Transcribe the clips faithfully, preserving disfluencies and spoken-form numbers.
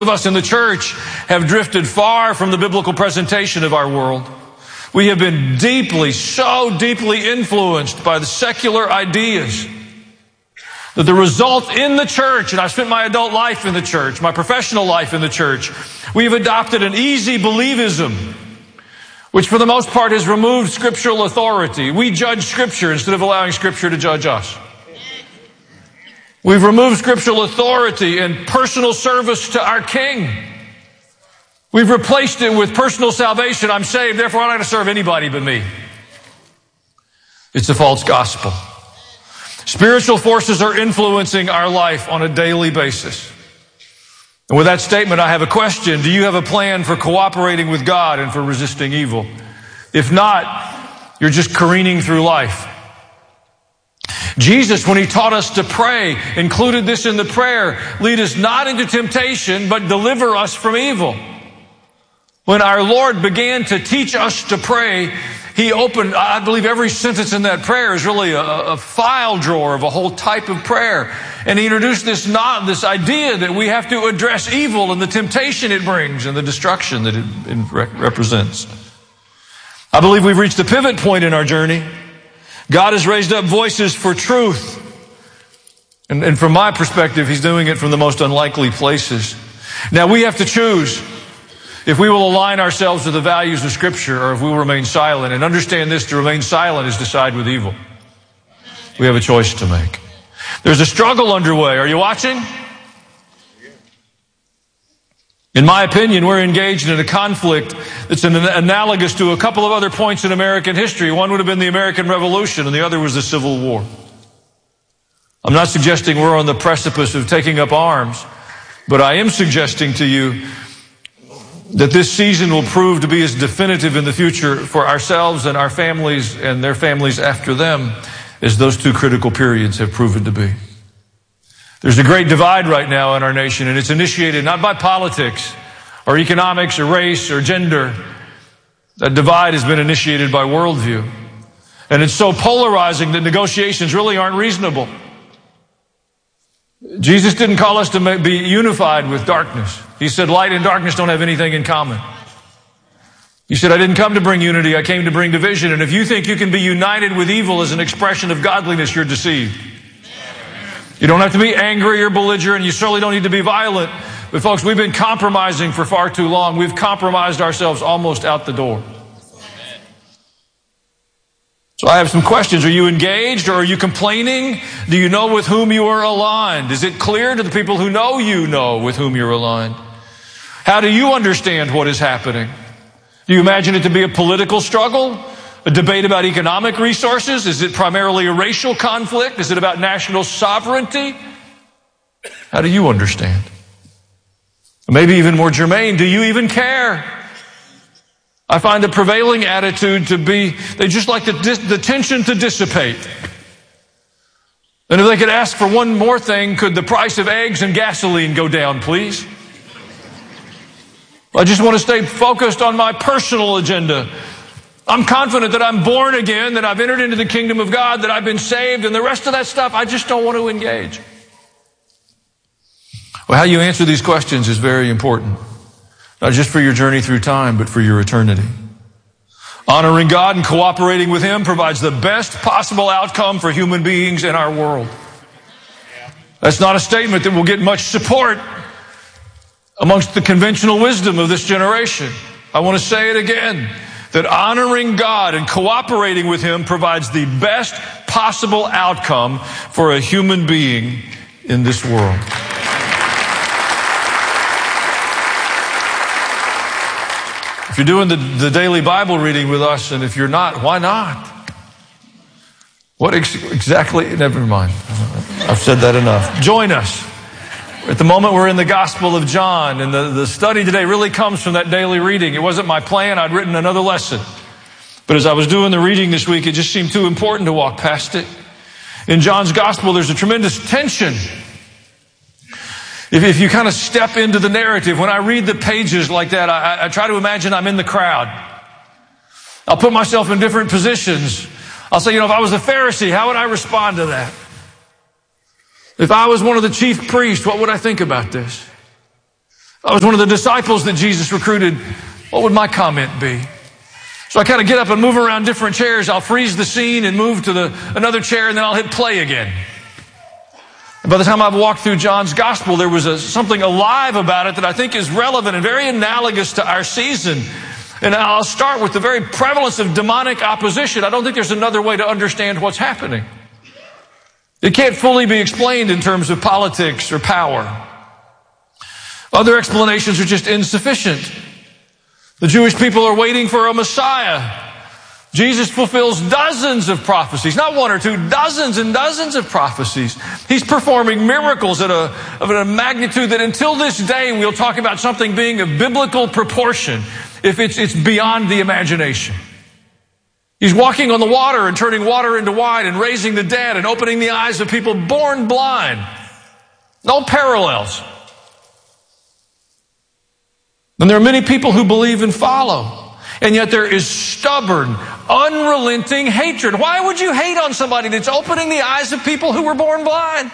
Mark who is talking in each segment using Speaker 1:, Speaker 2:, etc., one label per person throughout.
Speaker 1: of us in the church have drifted far from the biblical presentation of our world. We have been deeply, so deeply influenced by the secular ideas that the result in the church, and I've spent my adult life in the church, my professional life in the church, we've adopted an easy believism, which for the most part has removed scriptural authority. We judge Scripture instead of allowing Scripture to judge us. We've removed scriptural authority and personal service to our King. We've replaced it with personal salvation. I'm saved, therefore I'm not going to serve anybody but me. It's a false gospel. Spiritual forces are influencing our life on a daily basis. And with that statement, I have a question. Do you have a plan for cooperating with God and for resisting evil? If not, you're just careening through life. Jesus, when he taught us to pray, included this in the prayer: lead us not into temptation, but deliver us from evil. When our Lord began to teach us to pray, he opened, I believe every sentence in that prayer is really a, a file drawer of a whole type of prayer. And he introduced this not, this idea that we have to address evil and the temptation it brings and the destruction that it, it represents. I believe we've reached a pivot point in our journey. God has raised up voices for truth. And, and from my perspective, he's doing it from the most unlikely places. Now we have to choose if we will align ourselves to the values of Scripture or if we will remain silent. And understand this, to remain silent is to side with evil. We have a choice to make. There's a struggle underway. Are you watching? In my opinion, we're engaged in a conflict that's an analogous to a couple of other points in American history. One would have been the American Revolution, and the other was the Civil War. I'm not suggesting we're on the precipice of taking up arms, but I am suggesting to you that this season will prove to be as definitive in the future for ourselves and our families and their families after them as those two critical periods have proven to be. There's a great divide right now in our nation, and it's initiated not by politics or economics or race or gender. That divide has been initiated by worldview. And it's so polarizing that negotiations really aren't reasonable. Jesus didn't call us to be unified with darkness. He said light and darkness don't have anything in common. He said, I didn't come to bring unity, I came to bring division. And if you think you can be united with evil as an expression of godliness, you're deceived. You don't have to be angry or belligerent. You certainly don't need to be violent. But folks, we've been compromising for far too long. We've compromised ourselves almost out the door. So I have some questions. Are you engaged or are you complaining? Do you know with whom you are aligned? Is it clear to the people who know you know with whom you're aligned? How do you understand what is happening? Do you imagine it to be a political struggle? A debate about economic resources? Is it primarily a racial conflict? Is it about national sovereignty? How do you understand? Maybe even more germane, do you even care? I find the prevailing attitude to be, they just like the, the tension to dissipate. And if they could ask for one more thing, could the price of eggs and gasoline go down, please? I just want to stay focused on my personal agenda. I'm confident that I'm born again, that I've entered into the kingdom of God, that I've been saved, and the rest of that stuff, I just don't want to engage. Well, how you answer these questions is very important. Not just for your journey through time, but for your eternity. Honoring God and cooperating with Him provides the best possible outcome for human beings in our world. That's not a statement that will get much support amongst the conventional wisdom of this generation. I want to say it again. That honoring God and cooperating with Him provides the best possible outcome for a human being in this world. If you're doing the, the daily Bible reading with us, and if you're not, why not? What ex- exactly? Never mind. I've said that enough. Join us. At the moment, we're in the Gospel of John, and the, the study today really comes from that daily reading. It wasn't my plan. I'd written another lesson. But as I was doing the reading this week, it just seemed too important to walk past it. In John's Gospel, there's a tremendous tension. If, if you kind of step into the narrative, when I read the pages like that, I, I try to imagine I'm in the crowd. I'll put myself in different positions. I'll say, you know, if I was a Pharisee, how would I respond to that? If I was one of the chief priests, what would I think about this? I was one of the disciples that Jesus recruited. What would my comment be? So I kind of get up and move around different chairs. I'll freeze the scene and move to the another chair, and then I'll hit play again. And by the time I've walked through John's gospel, there was a, something alive about it that I think is relevant and very analogous to our season. And I'll start with the very prevalence of demonic opposition. I don't think there's another way to understand what's happening. It can't fully be explained in terms of politics or power. Other explanations are just insufficient. The Jewish people are waiting for a Messiah. Jesus fulfills dozens of prophecies, not one or two, dozens and dozens of prophecies. He's performing miracles at a, of a magnitude that until this day we'll talk about something being of biblical proportion if it's, it's beyond the imagination. He's walking on the water and turning water into wine and raising the dead and opening the eyes of people born blind. No parallels. And there are many people who believe and follow. And yet there is stubborn, unrelenting hatred. Why would you hate on somebody that's opening the eyes of people who were born blind?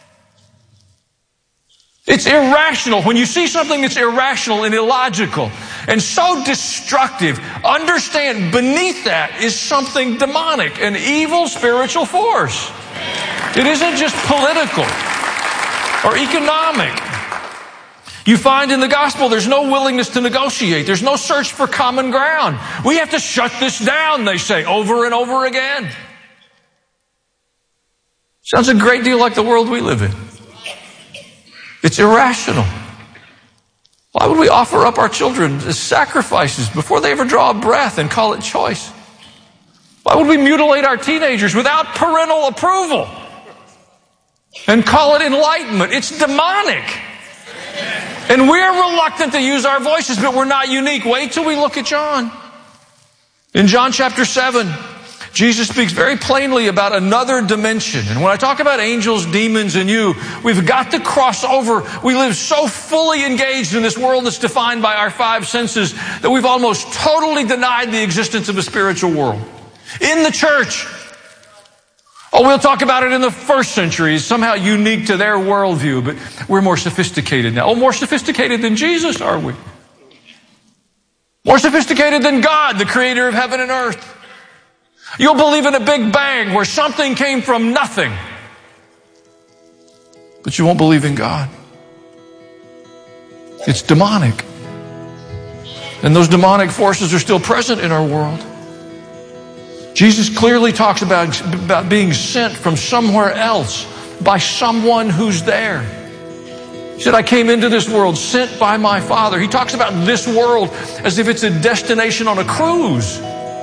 Speaker 1: It's irrational. When you see something that's irrational and illogical and so destructive, understand beneath that is something demonic, an evil spiritual force. It isn't just political or economic. You find in the gospel there's no willingness to negotiate. There's no search for common ground. We have to shut this down, they say, over and over again. Sounds a great deal like the world we live in. It's irrational. Why would we offer up our children as sacrifices before they ever draw a breath and call it choice? Why would we mutilate our teenagers without parental approval and call it enlightenment? It's demonic. And we're reluctant to use our voices, but we're not unique. Wait till we look at John. In John chapter seven, Jesus speaks very plainly about another dimension. And when I talk about angels, demons, and you, we've got to cross over. We live so fully engaged in this world that's defined by our five senses that we've almost totally denied the existence of a spiritual world. In the church, oh, we'll talk about it in the first century. It's somehow unique to their worldview, but we're more sophisticated now. Oh, more sophisticated than Jesus, are we? More sophisticated than God, the creator of heaven and earth. You'll believe in a big bang where something came from nothing. But you won't believe in God. It's demonic. And those demonic forces are still present in our world. Jesus clearly talks about, about being sent from somewhere else by someone who's there. He said, I came into this world sent by my Father. He talks about this world as if it's a destination on a cruise.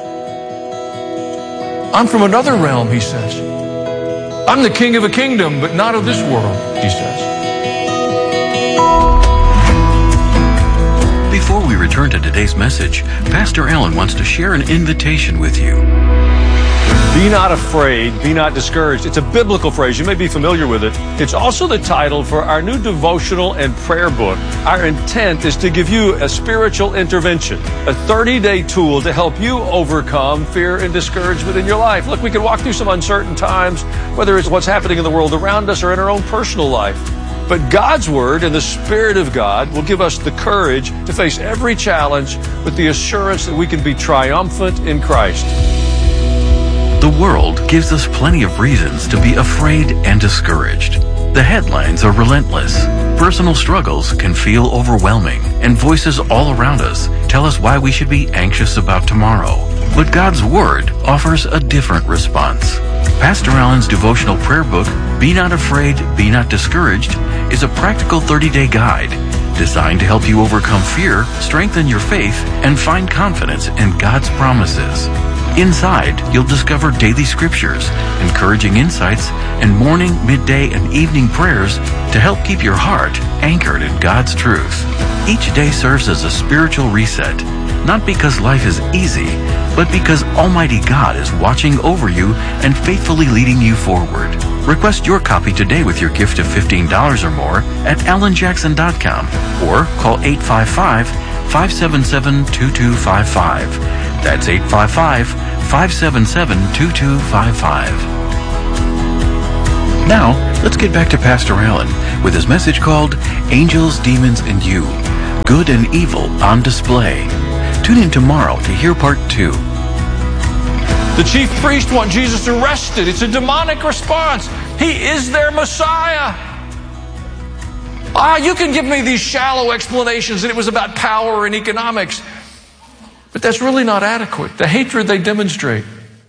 Speaker 1: I'm from another realm, he says. I'm the king of a kingdom, but not of this world, he says.
Speaker 2: Before we return to today's message, Pastor Allen wants to share an invitation with you.
Speaker 3: Be not afraid, be not discouraged. It's a biblical phrase. You may be familiar with it. It's also the title for our new devotional and prayer book. Our intent is to give you a spiritual intervention, a thirty-day tool to help you overcome fear and discouragement in your life. Look, we can walk through some uncertain times, whether it's what's happening in the world around us or in our own personal life. But God's Word and the Spirit of God will give us the courage to face every challenge with the assurance that we can be triumphant in Christ.
Speaker 2: The world gives us plenty of reasons to be afraid and discouraged. The headlines are relentless. Personal struggles can feel overwhelming, and voices all around us tell us why we should be anxious about tomorrow. But God's Word offers a different response. Pastor Allen's devotional prayer book, Be Not Afraid, Be Not Discouraged, is a practical thirty-day guide designed to help you overcome fear, strengthen your faith, and find confidence in God's promises. Inside, you'll discover daily scriptures, encouraging insights, and morning, midday, and evening prayers to help keep your heart anchored in God's truth. Each day serves as a spiritual reset, not because life is easy, but because Almighty God is watching over you and faithfully leading you forward. Request your copy today with your gift of fifteen dollars or more at alan jackson dot com or call eight five five, five seven seven, two two five five. That's eight five five, five seven seven, two two five five. Now, let's get back to Pastor Allen with his message called Angels, Demons, and You. Good and evil on display. Tune in tomorrow to hear part two.
Speaker 1: The chief priests want Jesus arrested. It's a demonic response. He is their Messiah. Ah, you can give me these shallow explanations that it was about power and economics, but that's really not adequate. The hatred they demonstrate.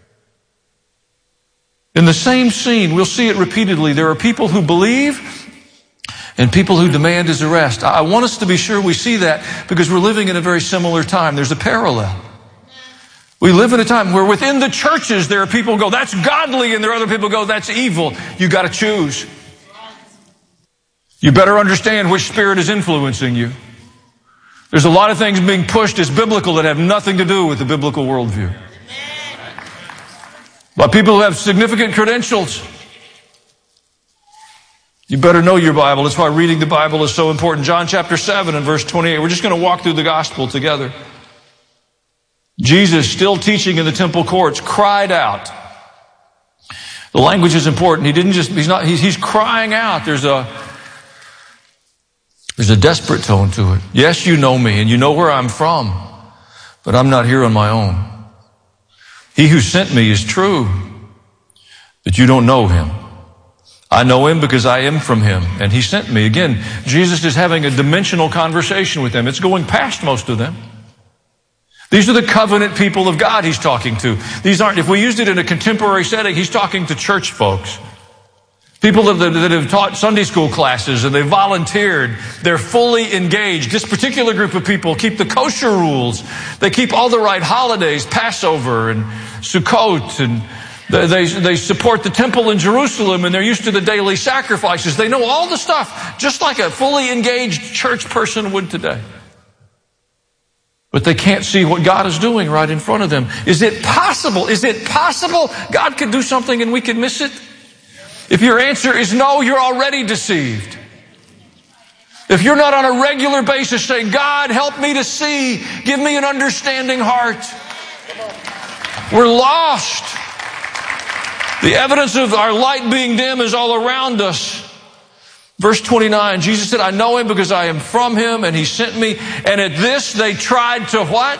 Speaker 1: In the same scene, we'll see it repeatedly. There are people who believe and people who demand his arrest. I want us to be sure we see that because we're living in a very similar time. There's a parallel. We live in a time where within the churches there are people who go, that's godly, and there are other people who go, that's evil. You got to choose. You better understand which spirit is influencing you. There's a lot of things being pushed as biblical that have nothing to do with the biblical worldview. By people who have significant credentials. You better know your Bible. That's why reading the Bible is so important. John chapter seven and verse twenty-eight. We're just going to walk through the gospel together. Jesus, still teaching in the temple courts, cried out. The language is important. He didn't just, he's not, he's, he's crying out. There's a, there's a desperate tone to it. Yes, you know me and you know where I'm from, but I'm not here on my own. He who sent me is true, but you don't know him. I know him because I am from him, and he sent me. Again, Jesus is having a dimensional conversation with them. It's going past most of them. These are the covenant people of God he's talking to. These aren't, if we used it in a contemporary setting, he's talking to church folks. People that, that have taught Sunday school classes and they've volunteered. They're fully engaged. This particular group of people keep the kosher rules. They keep all the right holidays, Passover and Sukkot, and they, they, they support the temple in Jerusalem, and they're used to the daily sacrifices. They know all the stuff, just like a fully engaged church person would today. But they can't see what God is doing right in front of them. Is it possible? Is it possible God could do something and we could miss it? If your answer is no, you're already deceived. If you're not on a regular basis saying, God, help me to see, give me an understanding heart, we're lost. The evidence of our light being dim is all around us. Verse twenty-nine, Jesus said, I know him because I am from him and he sent me. And at this they tried to what?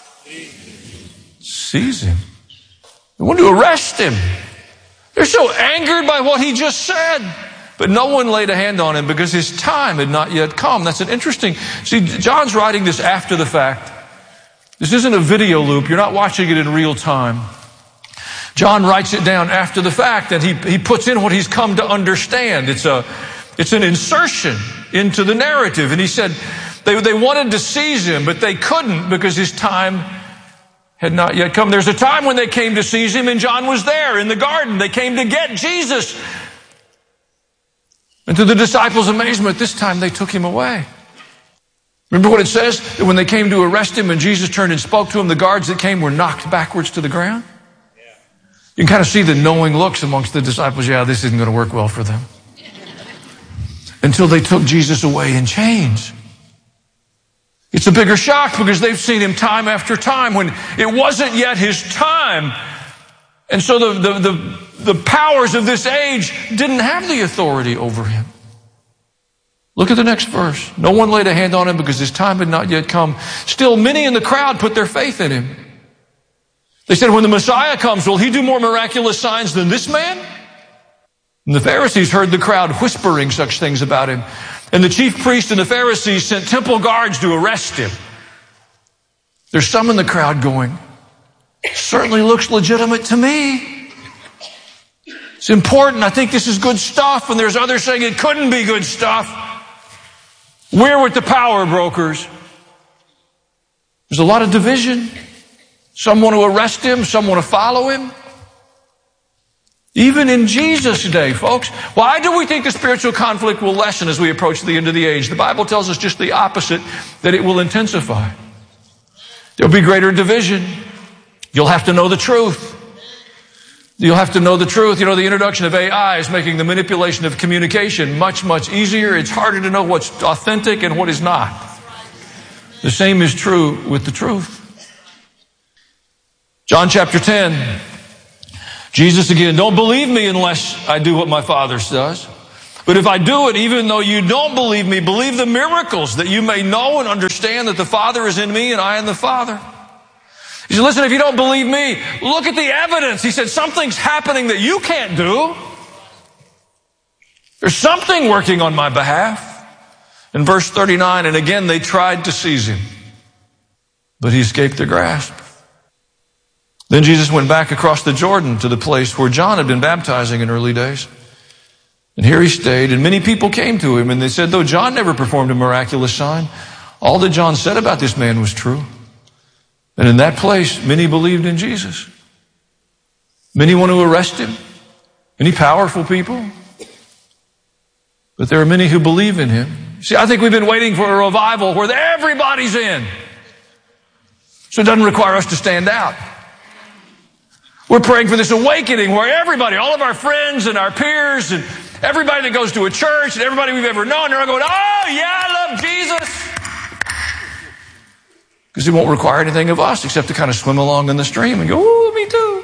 Speaker 1: Seize him. They wanted to arrest him. They're so angered by what he just said. But no one laid a hand on him because his time had not yet come. That's an interesting, see, John's writing this after the fact. This isn't a video loop. You're not watching it in real time. John writes it down after the fact, and he, he puts in what he's come to understand. It's a, it's an insertion into the narrative. And he said they, they wanted to seize him, but they couldn't because his time had not yet come. There's a time when they came to seize him, and John was there in the garden. They came to get Jesus. And to the disciples' amazement, this time they took him away. Remember what it says? That when they came to arrest him and Jesus turned and spoke to him, the guards that came were knocked backwards to the ground. You can kind of see the knowing looks amongst the disciples. Yeah, this isn't going to work well for them. Until they took Jesus away in chains. It's a bigger shock because they've seen him time after time when it wasn't yet his time. And so the, the, the, the powers of this age didn't have the authority over him. Look at the next verse. No one laid a hand on him because his time had not yet come. Still, many in the crowd put their faith in him. They said, when the Messiah comes, will he do more miraculous signs than this man? And the Pharisees heard the crowd whispering such things about him. And the chief priests and the Pharisees sent temple guards to arrest him. There's some in the crowd going, certainly looks legitimate to me. It's important. I think this is good stuff. And there's others saying it couldn't be good stuff. We're with the power brokers. There's a lot of division. Some want to arrest him. Some want to follow him. Even in Jesus' day, folks. Why do we think the spiritual conflict will lessen as we approach the end of the age? The Bible tells us just the opposite, that it will intensify. There'll be greater division. You'll have to know the truth. You'll have to know the truth. You know, the introduction of A I is making the manipulation of communication much, much easier. It's harder to know what's authentic and what is not. The same is true with the truth. John chapter ten. Jesus again, don't believe me unless I do what my Father does. But if I do it, even though you don't believe me, believe the miracles, that you may know and understand that the Father is in me and I in the Father. He said, listen, if you don't believe me, look at the evidence. He said, something's happening that you can't do. There's something working on my behalf. In verse thirty-nine, and again they tried to seize him, but he escaped their grasp. Then Jesus went back across the Jordan to the place where John had been baptizing in early days. And here he stayed, and many people came to him, and they said, though John never performed a miraculous sign, all that John said about this man was true. And in that place, many believed in Jesus. Many want to arrest him. Many powerful people. But there are many who believe in him. See, I think we've been waiting for a revival where everybody's in. So it doesn't require us to stand out. We're praying for this awakening where everybody, all of our friends and our peers and everybody that goes to a church and everybody we've ever known, they're all going, oh yeah, I love Jesus. Because it won't require anything of us except to kind of swim along in the stream and go, ooh, me too.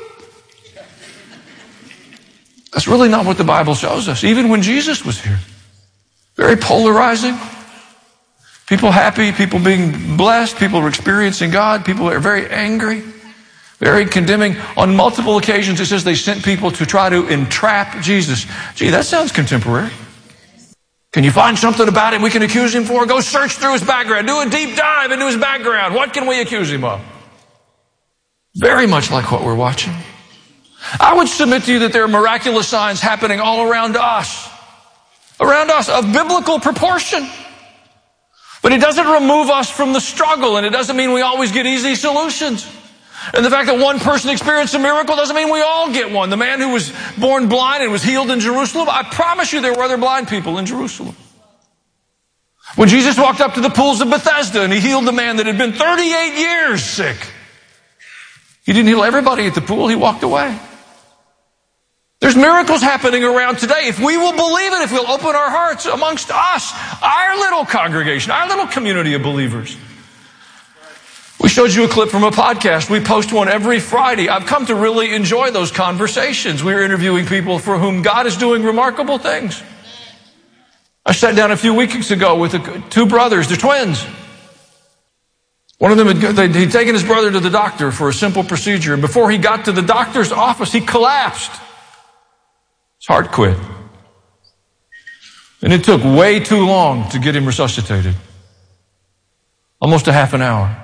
Speaker 1: That's really not what the Bible shows us. Even when Jesus was here. Very polarizing. People happy, people being blessed, people are experiencing God, people are very angry, very condemning. On multiple occasions it says they sent people to try to entrap Jesus. Gee, that sounds contemporary. Can you find something about him we can accuse him for? Go search through his background. Do a deep dive into his background. What can we accuse him of? Very much like what we're watching. I would submit to you that there are miraculous signs happening all around us. Around us of biblical proportion. But it doesn't remove us from the struggle, and it doesn't mean we always get easy solutions. And the fact that one person experienced a miracle doesn't mean we all get one. The man who was born blind and was healed in Jerusalem, I promise you there were other blind people in Jerusalem. When Jesus walked up to the pools of Bethesda and he healed the man that had been thirty-eight years sick, he didn't heal everybody at the pool, he walked away. There's miracles happening around today. If we will believe it, if we'll open our hearts amongst us, our little congregation, our little community of believers. We showed you a clip from a podcast. We post one every Friday. I've come to really enjoy those conversations. We're interviewing people for whom God is doing remarkable things. I sat down a few weeks ago with two brothers. They're twins. One of them, had, he'd taken his brother to the doctor for a simple procedure. And before he got to the doctor's office, he collapsed. His heart quit. And it took way too long to get him resuscitated. Almost a half an hour.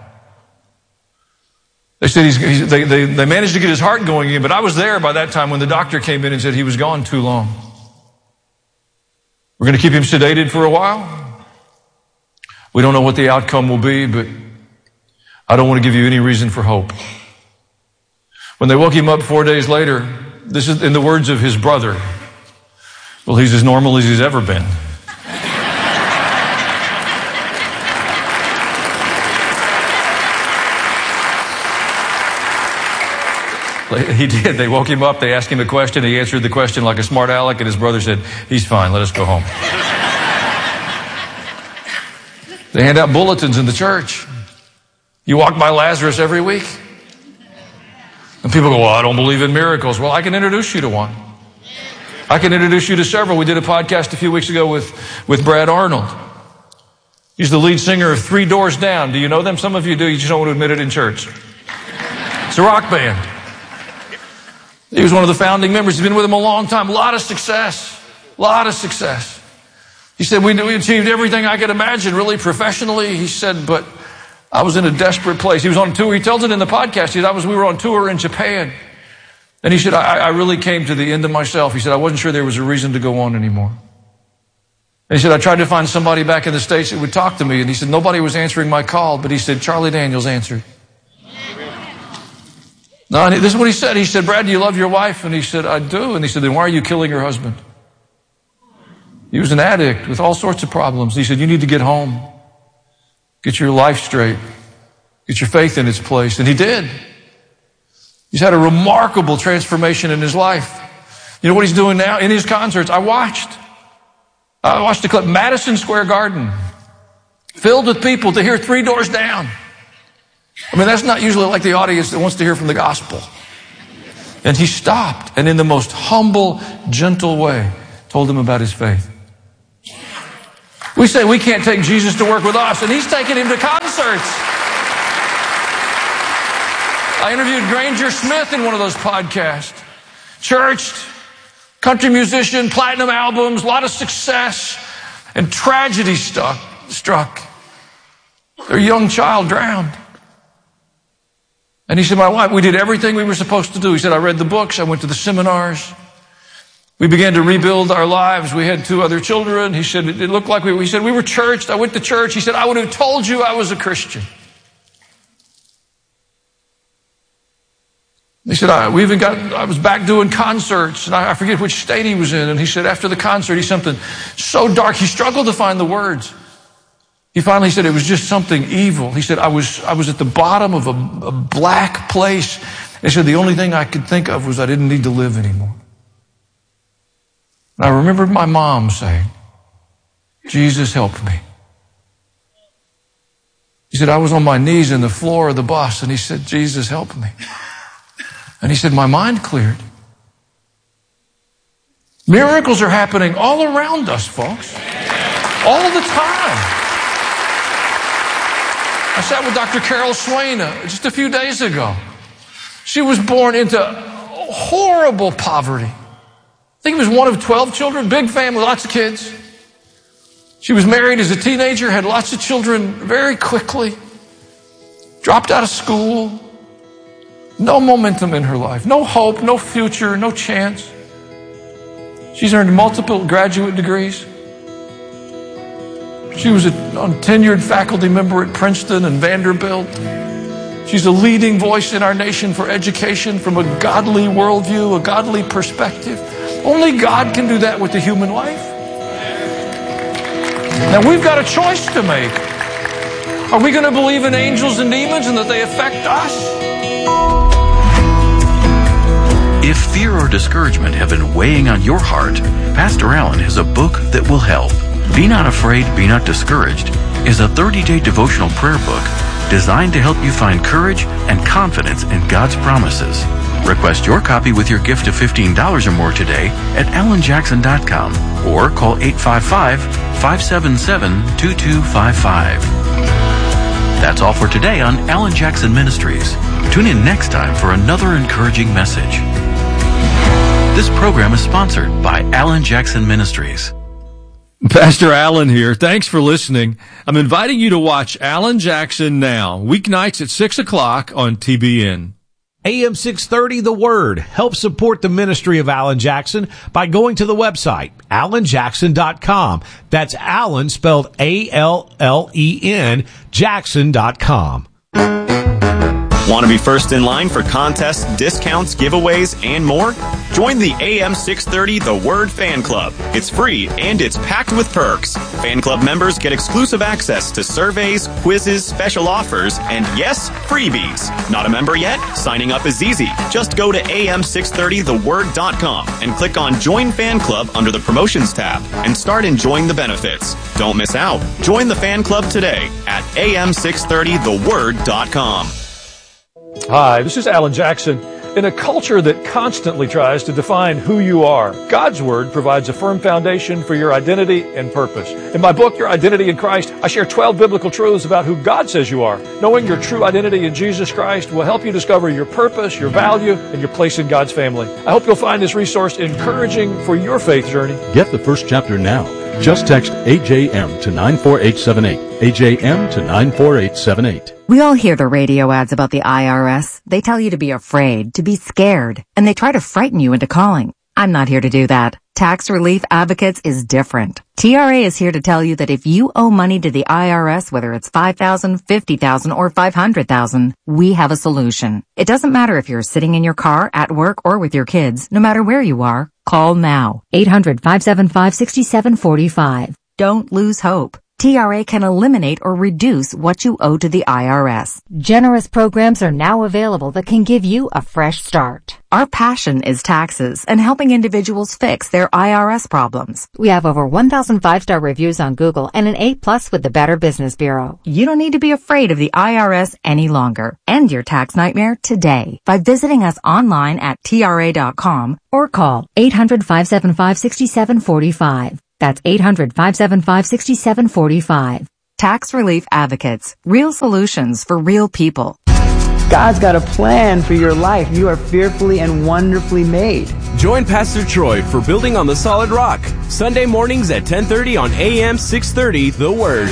Speaker 1: They said he's, he's, they, they, they managed to get his heart going again, but I was there by that time when the doctor came in and said he was gone too long. We're going to keep him sedated for a while. We don't know what the outcome will be, but I don't want to give you any reason for hope. When they woke him up four days later, this is in the words of his brother, well, he's as normal as he's ever been. He did. They woke him up. They asked him a question. He answered the question like a smart aleck, and his brother said, he's fine. Let us go home. They hand out bulletins in the church. You walk by Lazarus every week. And people go, well, I don't believe in miracles. Well, I can introduce you to one. I can introduce you to several. We did a podcast a few weeks ago with, with Brad Arnold. He's the lead singer of Three Doors Down. Do you know them? Some of you do. You just don't want to admit it in church. It's a rock band. He was one of the founding members. He's been with them a long time. A lot of success. A lot of success. He said, we, we achieved everything I could imagine, really professionally. He said, but I was in a desperate place. He was on tour. He tells it in the podcast. He said, I was, we were on tour in Japan. And he said, I, I really came to the end of myself. He said, I wasn't sure there was a reason to go on anymore. And he said, I tried to find somebody back in the States that would talk to me. And he said, nobody was answering my call. But he said, Charlie Daniels answered. No, and this is what he said. He said, Brad, do you love your wife? And he said, I do. And he said, then why are you killing your husband? He was an addict with all sorts of problems. He said, you need to get home. Get your life straight. Get your faith in its place. And he did. He's had a remarkable transformation in his life. You know what he's doing now? In his concerts, I watched. I watched the clip, Madison Square Garden, filled with people to hear Three Doors Down. I mean, that's not usually like the audience that wants to hear from the gospel. And he stopped and in the most humble, gentle way told them about his faith. We say we can't take Jesus to work with us, and he's taking him to concerts. I interviewed Granger Smith in one of those podcasts. Churched, country musician, platinum albums, a lot of success, and tragedy stuck, struck. Their young child drowned. And he said, my wife, we did everything we were supposed to do. He said, I read the books, I went to the seminars. We began to rebuild our lives. We had two other children. He said, it looked like we, he said, we were churched. I went to church. He said, I would have told you I was a Christian. He said, I, we even got, I was back doing concerts, and I, I forget which state he was in. And he said, after the concert, he something so dark, he struggled to find the words. He finally said it was just something evil. He said, I was, I was at the bottom of a, a black place. He said, the only thing I could think of was I didn't need to live anymore. And I remembered my mom saying, Jesus, help me. He said, I was on my knees in the floor of the bus, and he said, Jesus, help me. And he said, my mind cleared. Miracles are happening all around us, folks. All the time. I sat with Doctor Carol Swain just a few days ago. She was born into horrible poverty. I think he was one of twelve children, big family, lots of kids. She was married as a teenager, had lots of children very quickly, dropped out of school, no momentum in her life, no hope, no future, no chance. She's earned multiple graduate degrees. She was a tenured faculty member at Princeton and Vanderbilt. She's a leading voice in our nation for education from a godly worldview, a godly perspective. Only God can do that with the human life. Now we've got a choice to make. Are we going to believe in angels and demons and that they affect us?
Speaker 2: If fear or discouragement have been weighing on your heart, Pastor Allen has a book that will help. Be Not Afraid, Be Not Discouraged is a thirty-day devotional prayer book designed to help you find courage and confidence in God's promises. Request your copy with your gift of fifteen dollars or more today at alan jackson dot com or call eight five five, five seven seven, two two five five. That's all for today on Alan Jackson Ministries. Tune in next time for another encouraging message. This program is sponsored by Alan Jackson Ministries.
Speaker 3: Pastor Allen here. Thanks for listening. I'm inviting you to watch Alan Jackson Now, weeknights at six o'clock on T B N.
Speaker 4: A M six thirty The Word. Help support the ministry of Alan Jackson by going to the website, alan jackson dot com. That's Alan spelled A L L E N, jackson dot com.
Speaker 5: Want to be first in line for contests, discounts, giveaways, and more? Join the A M six thirty The Word Fan Club. It's free and it's packed with perks. Fan club members get exclusive access to surveys, quizzes, special offers, and yes, freebies. Not a member yet? Signing up is easy. Just go to A M six thirty the word dot com and click on Join Fan Club under the Promotions tab and start enjoying the benefits. Don't miss out. Join the fan club today at A M six thirty the word dot com.
Speaker 3: Hi, this is Alan Jackson. In a culture that constantly tries to define who you are, God's Word provides a firm foundation for your identity and purpose. In my book, Your Identity in Christ, I share twelve biblical truths about who God says you are. Knowing your true identity in Jesus Christ will help you discover your purpose, your value, and your place in God's family. I hope you'll find this resource encouraging for your faith journey.
Speaker 6: Get the first chapter now. Just text A J M to nine four eight seven eight. A J M to nine four eight seven eight.
Speaker 7: We all hear the radio ads about the I R S. They tell you to be afraid, to be scared, and they try to frighten you into calling. I'm not here to do that. Tax Relief Advocates is different. T R A is here to tell you that if you owe money to the I R S, whether it's five thousand dollars, fifty thousand dollars, or five hundred thousand dollars, we have a solution. It doesn't matter if you're sitting in your car, at work, or with your kids. No matter where you are, call now. eight hundred, five seven five, six seven four five. Don't lose hope. T R A can eliminate or reduce what you owe to the I R S.
Speaker 8: Generous programs are now available that can give you a fresh start.
Speaker 7: Our passion is taxes and helping individuals fix their I R S problems.
Speaker 8: We have over one thousand five-star reviews on Google and an A plus with the Better Business Bureau.
Speaker 7: You don't need to be afraid of the I R S any longer. End your tax nightmare today by visiting us online at T R A dot com or call eight hundred, five seven five, six seven four five.
Speaker 8: That's eight hundred, five seven five, six seven four five.
Speaker 7: Tax Relief Advocates. Real solutions for real people.
Speaker 9: God's got a plan for your life. You are fearfully and wonderfully made.
Speaker 10: Join Pastor Troy for Building on the Solid Rock, Sunday mornings at ten thirty on A M six thirty, The Word.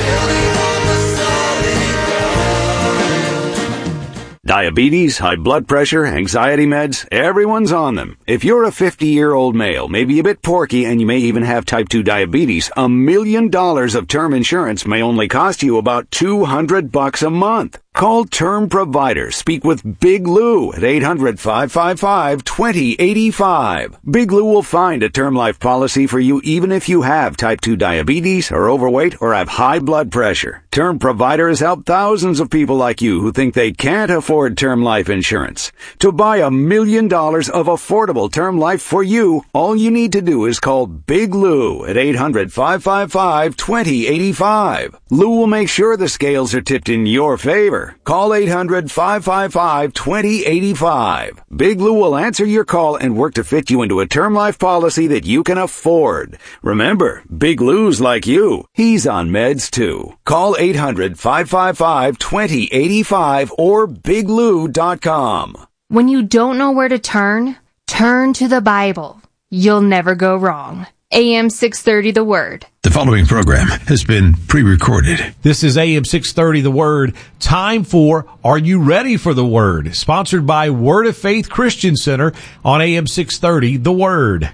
Speaker 11: Diabetes, high blood pressure, anxiety meds, everyone's on them. If you're a fifty-year-old male, maybe a bit porky, and you may even have type two diabetes, a million dollars of term insurance may only cost you about two hundred bucks a month. Call Term Provider. Speak with Big Lou at eight hundred, five five five, two zero eight five. Big Lou will find a term life policy for you even if you have type two diabetes, are overweight, or have high blood pressure. Term Provider has helped thousands of people like you who think they can't afford term life insurance. To buy a million dollars of affordable term life for you, all you need to do is call Big Lou at eight hundred, five five five, two zero eight five. Lou will make sure the scales are tipped in your favor. Call eight hundred, five five five, two zero eight five. Big Lou will answer your call and work to fit you into a term life policy that you can afford. Remember, Big Lou's like you. He's on meds too. Call eight hundred, five five five, two zero eight five or big lou dot com.
Speaker 12: When you don't know where to turn, turn to the Bible. You'll never go wrong. A M six thirty, The Word.
Speaker 13: The following program has been pre-recorded.
Speaker 4: This is A M six thirty, The Word. Time for Are You Ready for the Word? Sponsored by Word of Faith Christian Center on A M six thirty, The Word.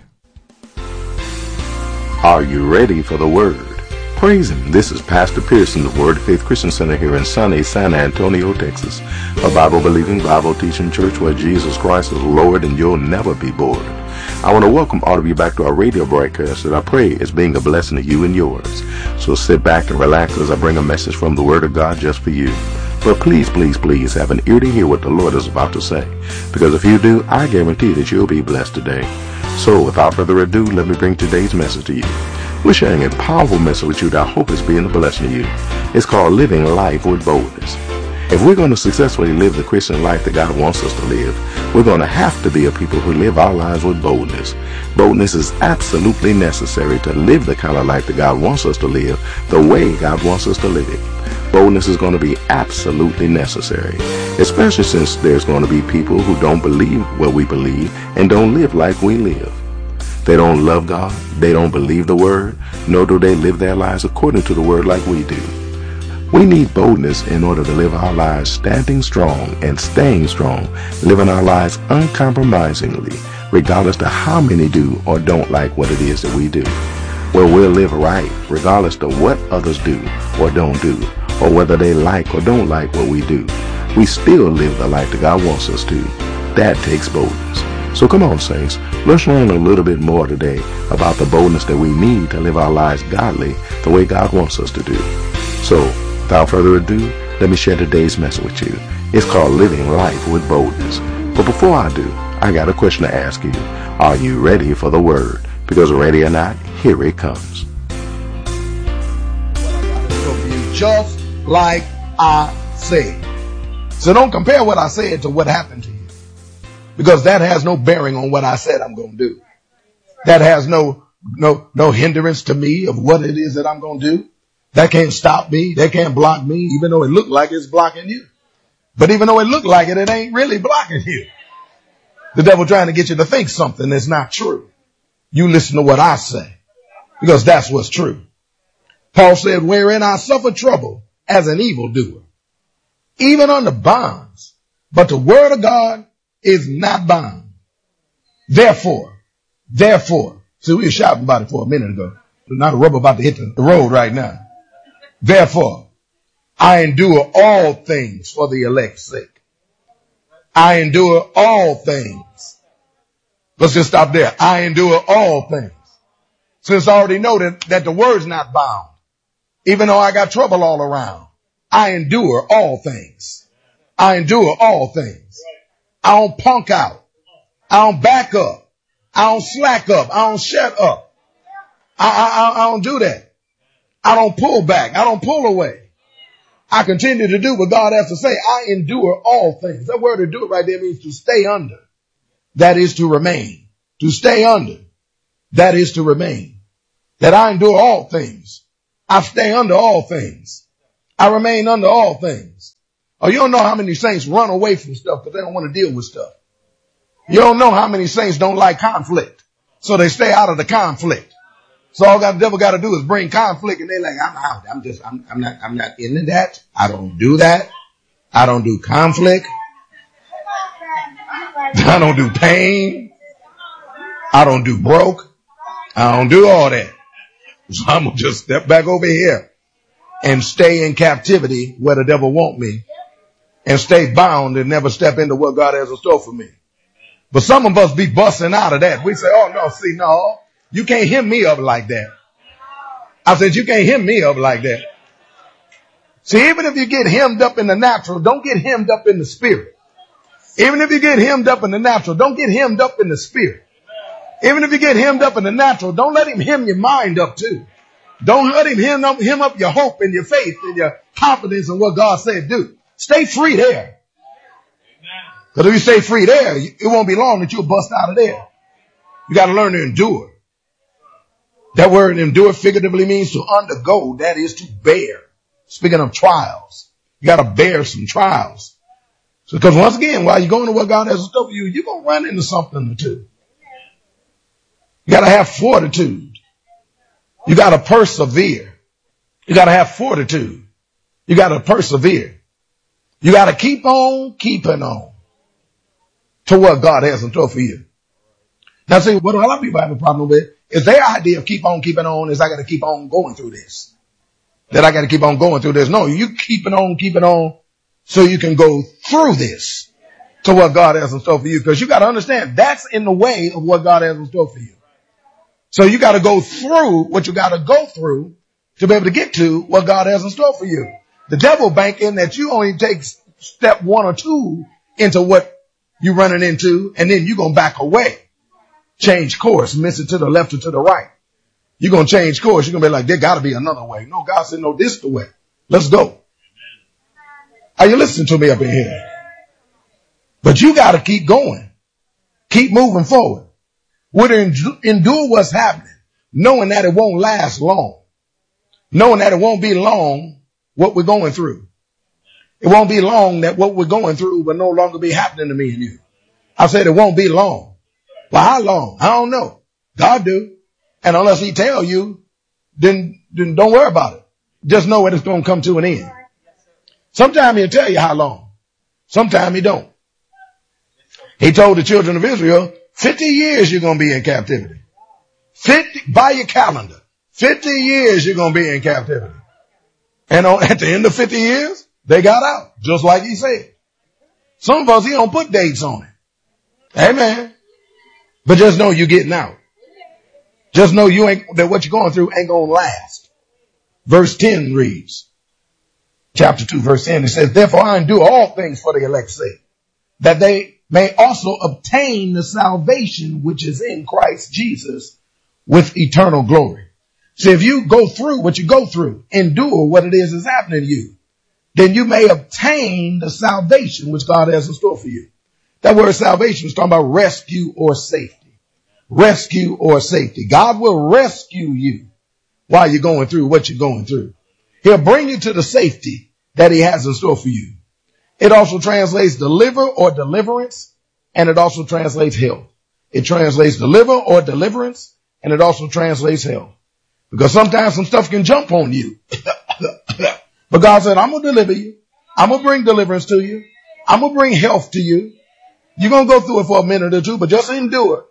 Speaker 14: Are you ready for the Word? Praise Him. This is Pastor Pearson, the Word of Faith Christian Center here in sunny San Antonio, Texas. A Bible-believing, Bible-teaching church where Jesus Christ is Lord and you'll never be bored. I want to welcome all of you back to our radio broadcast that I pray is being a blessing to you and yours. So sit back and relax as I bring a message from the Word of God just for you. But please, please, please have an ear to hear what the Lord is about to say. Because if you do, I guarantee that you'll be blessed today. So without further ado, let me bring today's message to you. We're sharing a powerful message with you that I hope is being a blessing to you. It's called Living Life with Boldness. If we're going to successfully live the Christian life that God wants us to live, we're going to have to be a people who live our lives with boldness. Boldness is absolutely necessary to live the kind of life that God wants us to live, the way God wants us to live it. Boldness is going to be absolutely necessary, especially since there's going to be people who don't believe what we believe and don't live like we live. They don't love God, they don't believe the Word, nor do they live their lives according to the Word like we do. We need boldness in order to live our lives standing strong and staying strong, living our lives uncompromisingly, regardless to how many do or don't like what it is that we do. Well, we'll live right, regardless to what others do or don't do, or whether they like or don't like what we do. We still live the life that God wants us to. That takes boldness. So come on, saints, let's learn a little bit more today about the boldness that we need to live our lives godly the way God wants us to do. So, without further ado, let me share today's message with you. It's called Living Life with Boldness. But before I do, I got a question to ask you. Are you ready for the Word? Because ready or not, here it comes.
Speaker 15: Just like I said. So don't compare what I said to what happened to you. Because that has no bearing on what I said I'm going to do. That has no, no, no hindrance to me of what it is that I'm going to do. That can't stop me. That can't block me, even though it looked like it's blocking you. But even though it looked like it, it ain't really blocking you. The devil trying to get you to think something that's not true. You listen to what I say, because that's what's true. Paul said, wherein I suffer trouble as an evildoer, even under bonds, but the word of God is not bound. Therefore, therefore, see, we were shouting about it for a minute ago. Not a rubber about to hit the road right now. Therefore, I endure all things for the elect's sake. I endure all things. Let's just stop there. I endure all things. Since I already know that, that the word's not bound, even though I got trouble all around, I endure all things. I endure all things. I don't punk out. I don't back up. I don't slack up. I don't shut up. I, I, I don't do that. I don't pull back. I don't pull away. I continue to do what God has to say. I endure all things. That word endure right there means to stay under. That is to remain. To stay under. That is to remain. that I endure all things. I stay under all things. I remain under all things. Oh, you don't know how many saints run away from stuff because they don't want to deal with stuff. You don't know how many saints don't like conflict, so they stay out of the conflict. So all the devil got to do is bring conflict, and they're like, I'm out. I'm just, I'm, I'm not, I'm not into that. I don't do that. I don't do conflict. I don't do pain. I don't do broke. I don't do all that. So I'm going to just step back over here and stay in captivity where the devil want me, and stay bound and never step into what God has in store for me. But some of us be busting out of that. We say, oh, no, see, no, you can't hem me up like that. I said, you can't hem me up like that. See, even if you get hemmed up in the natural, don't get hemmed up in the spirit. Even if you get hemmed up in the natural, don't get hemmed up in the spirit. Even if you get hemmed up in the natural, don't let him hem your mind up too. Don't let him hem up, hem up your hope and your faith and your confidence in what God said do. Stay free there. Because if you stay free there, it won't be long that you'll bust out of there. You got to learn to endure. That word endure figuratively means to undergo. That is to bear. Speaking of trials, you got to bear some trials. So, because once again, while you're going to what God has in store for you, you're going to run into something or two. You got to have fortitude. You got to persevere. You got to have fortitude. You got to persevere. You got to keep on keeping on to what God has in store for you. Now, see, what a lot of people have a problem with is their idea of keep on keeping on is I got to keep on going through this. That I got to keep on going through this. No, you keeping on, keeping on so you can go through this to what God has in store for you. Because you got to understand that's in the way of what God has in store for you. So you got to go through what you got to go through to be able to get to what God has in store for you. The devil banking that you only take step one or two into what you're running into, and then you're going to back away. Change course, miss it to the left or to the right. You're going to change course. You're going to be like, there got to be another way. No, God said, no, this is the way. Let's go. Are you listening to me up in here? But you got to keep going. Keep moving forward. Would endure what's happening, knowing that it won't last long. Knowing that it won't be long what we're going through. It won't be long that what we're going through will no longer be happening to me and you. I said it won't be long. Well, how long? I don't know. God do. And unless he tell you, then, then don't worry about it. Just know that it's going to come to an end. Sometime he'll tell you how long. Sometime he don't. He told the children of Israel, fifty years you're going to be in captivity. fifty, by your calendar. fifty years you're going to be in captivity. And on, at the end of fifty years, they got out, just like he said. Some of us, he don't put dates on it. Amen. But just know you're getting out. Just know you ain't, that what you're going through ain't going to last. Verse ten reads, chapter two, verse ten, it says, therefore I endure all things for the elect's sake, that they may also obtain the salvation which is in Christ Jesus with eternal glory. So if you go through what you go through, endure what it is that's happening to you, then you may obtain the salvation which God has in store for you. That word salvation is talking about rescue or safety. Rescue or safety. God will rescue you while you're going through what you're going through. He'll bring you to the safety that he has in store for you. It also translates deliver or deliverance, and it also translates health. It translates deliver or deliverance, and it also translates health. Because sometimes some stuff can jump on you. But God said, I'm going to deliver you. I'm going to bring deliverance to you. I'm going to bring health to you. You're going to go through it for a minute or two, but just endure.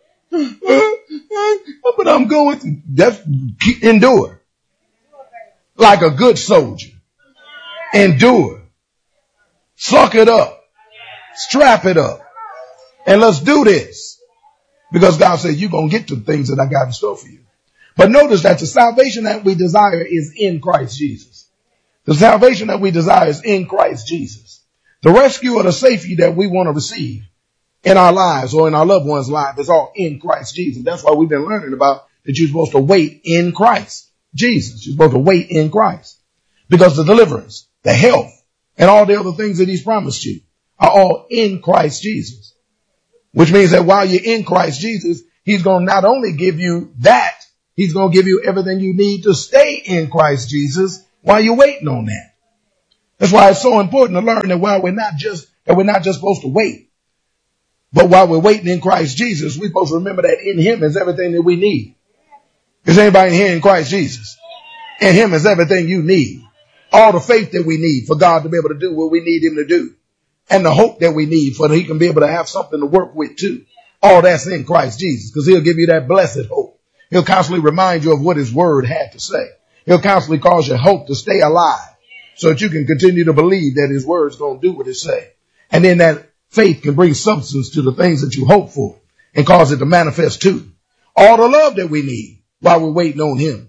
Speaker 15: But I'm going to just endure. Like a good soldier. Endure. Suck it up. Strap it up. And let's do this. Because God said, you're going to get to the things that I got in store for you. But notice that the salvation that we desire is in Christ Jesus. The salvation that we desire is in Christ Jesus. The rescue or the safety that we want to receive in our lives or in our loved ones' lives is all in Christ Jesus. That's why we've been learning about that you're supposed to wait in Christ Jesus. You're supposed to wait in Christ. Because the deliverance, the health, and all the other things that he's promised you are all in Christ Jesus. Which means that while you're in Christ Jesus, he's going to not only give you that, He's going to give you everything you need to stay in Christ Jesus while you're waiting on that. That's why it's so important to learn that while we're not just, that we're not just supposed to wait, but while we're waiting in Christ Jesus, we're supposed to remember that in him is everything that we need. Is anybody here in Christ Jesus? In him is everything you need. All the faith that we need for God to be able to do what we need him to do. And the hope that we need for that he can be able to have something to work with too. All that's in Christ Jesus, because he'll give you that blessed hope. He'll constantly remind you of what his word had to say. He'll constantly cause your hope to stay alive so that you can continue to believe that his word's going to do what it say. And then that faith can bring substance to the things that you hope for and cause it to manifest too. All the love that we need while we're waiting on him.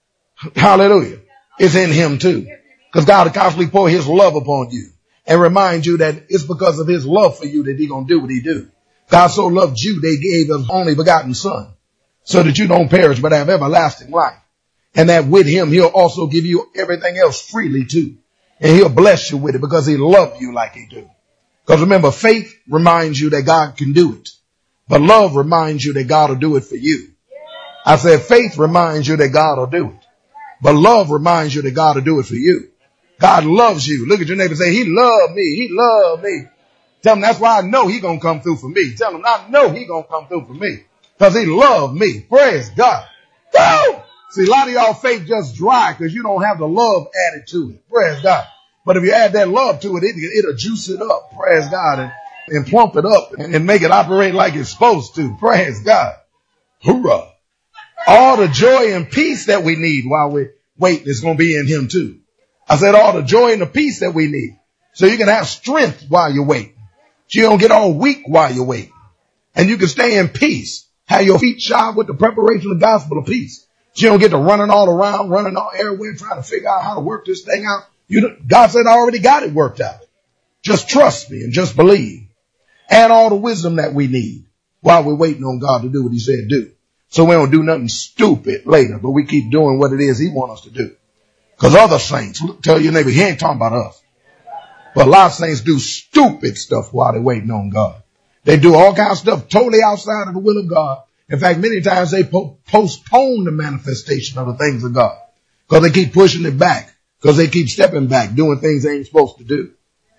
Speaker 15: Hallelujah. Is in him too. Because God will constantly pour his love upon you and remind you that it's because of his love for you that he's going to do what he do. God so loved you, they gave his only begotten son so that you don't perish but have everlasting life. And that with him, he'll also give you everything else freely too. And he'll bless you with it because he loved you like he do. Because remember, faith reminds you that God can do it. But love reminds you that God will do it for you. I said faith reminds you that God will do it. But love reminds you that God will do it for you. God loves you. Look at your neighbor and say, he loved me. He loved me. Tell him that's why I know he gonna come through for me. Tell him I know he gonna come through for me. Because he loved me. Praise God. Woo! See, a lot of y'all faith just dry because you don't have the love added to it. Praise God. But if you add that love to it, it it'll juice it up. Praise God. And, and plump it up and, and make it operate like it's supposed to. Praise God. Hoorah. All the joy and peace that we need while we wait is going to be in him too. I said all the joy and the peace that we need. So you can have strength while you're waiting. So you don't get all weak while you're waiting. And you can stay in peace. Have your feet shod with the preparation of the gospel of peace. So you don't get to running all around, running all everywhere, trying to figure out how to work this thing out. You know, God said I already got it worked out. Just trust me and just believe. And all the wisdom that we need while we're waiting on God to do what he said do. So we don't do nothing stupid later, but we keep doing what it is he wants us to do. Because other saints, tell your neighbor, he ain't talking about us. But a lot of saints do stupid stuff while they're waiting on God. They do all kinds of stuff totally outside of the will of God. In fact, many times they po- postpone the manifestation of the things of God because they keep pushing it back, because they keep stepping back, doing things they ain't supposed to do.